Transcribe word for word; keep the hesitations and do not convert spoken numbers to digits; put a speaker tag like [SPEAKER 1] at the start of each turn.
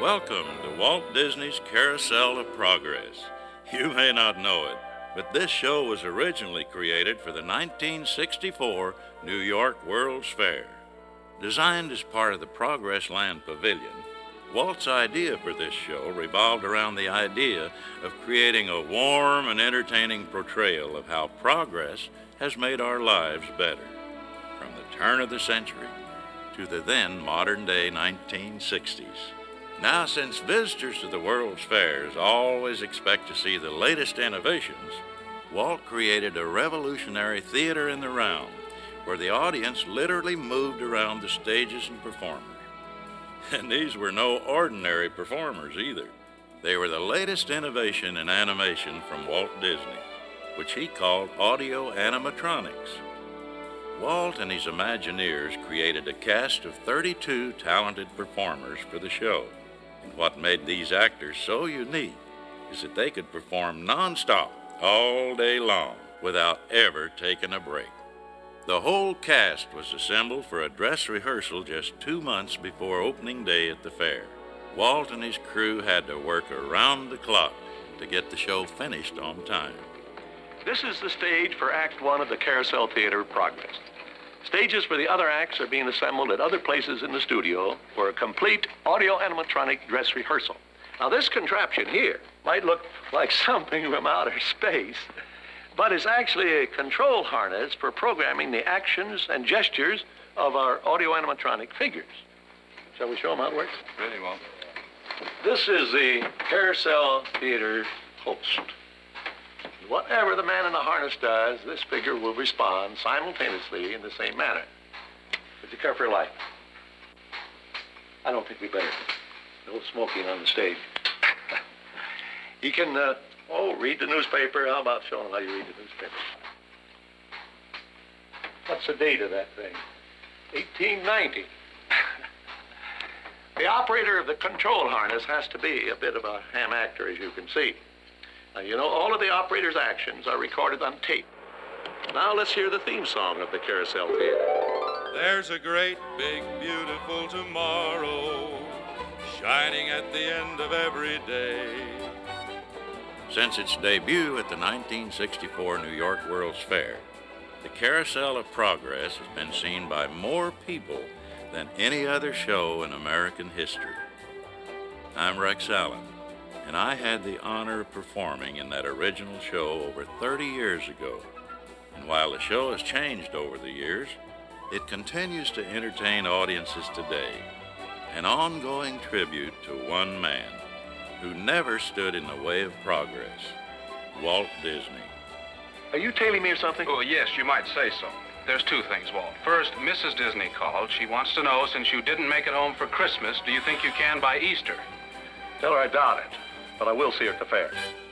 [SPEAKER 1] Welcome to Walt Disney's Carousel of Progress. You may not know it, but this show was originally created for the nineteen sixty-four New York World's Fair. Designed as part of the Progress Land Pavilion, Walt's idea for this show revolved around the idea of creating a warm and entertaining portrayal of how progress has made our lives better, from the turn of the century to the then modern-day nineteen sixties. Now, since visitors to the World's Fairs always expect to see the latest innovations, Walt created a revolutionary theater in the round where the audience literally moved around the stages and performers. And these were no ordinary performers either. They were the latest innovation in animation from Walt Disney, which he called audio animatronics. Walt and his Imagineers created a cast of thirty-two talented performers for the show. And what made these actors so unique is that they could perform non-stop all day long without ever taking a break. The whole cast was assembled for a dress rehearsal just two months before opening day at the fair. Walt and his crew had to work around the clock to get the show finished on time.
[SPEAKER 2] This is the stage for Act One of the Carousel Theater Progress. Stages for the other acts are being assembled at other places in the studio for a complete audio animatronic dress rehearsal. Now, this contraption here might look like something from outer space, but it's actually a control harness for programming the actions and gestures of our audio animatronic figures. Shall we show them how it works?
[SPEAKER 3] Really well.
[SPEAKER 2] This is the Carousel Theater host. Whatever the man in the harness does, this figure will respond simultaneously in the same manner. Would you care for your life? I don't think we better. No smoking on the stage. You can, uh, oh, read the newspaper. How about showing how you read the newspaper? What's the date of that thing? eighteen ninety. The operator of the control harness has to be a bit of a ham actor, as you can see. Now, you know, all of the operator's actions are recorded on tape. Now, let's hear the theme song of the Carousel Theater.
[SPEAKER 4] There's a great, big, beautiful tomorrow shining at the end of every day.
[SPEAKER 1] Since its debut at the nineteen sixty-four New York World's Fair, the Carousel of Progress has been seen by more people than any other show in American history. I'm Rex Allen, and I had the honor of performing in that original show over thirty years ago. And while the show has changed over the years, it continues to entertain audiences today, an ongoing tribute to one man who never stood in the way of progress, Walt Disney.
[SPEAKER 2] Are you tailing me or something?
[SPEAKER 3] Oh, yes, you might say so. There's two things, Walt. First, Missus Disney called. She wants to know, since you didn't make it home for Christmas, do you think you can by Easter?
[SPEAKER 2] Tell her I doubt it, but I will see her at the fair.